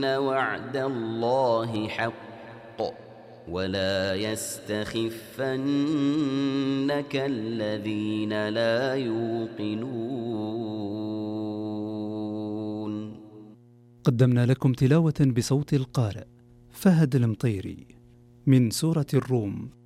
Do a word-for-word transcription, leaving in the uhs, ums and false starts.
وعد الله حق ولا يستخفنك الذين لا يوقنون. قدمنا لكم تلاوة بصوت القارئ فهد المطيري من سورة الروم.